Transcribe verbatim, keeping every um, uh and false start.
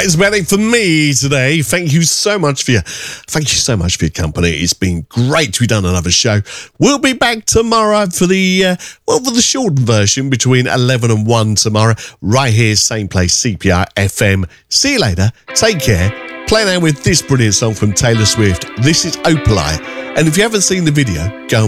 That is about it for me today. Thank you so much for your, thank you so much for your company. It's been great to be done another show. We'll be back tomorrow for the, uh, well, for the shortened version between eleven and one tomorrow, right here, same place, C P R F M. See you later. Take care. Play now with this brilliant song from Taylor Swift. This is Opalite. And if you haven't seen the video, go and